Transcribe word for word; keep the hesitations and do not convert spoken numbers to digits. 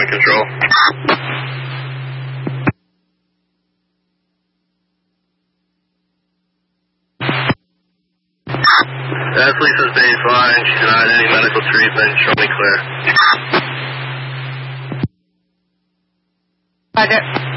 in control. That's Lisa's baseline. She's not in any medical treatment. Show me clear. Roger.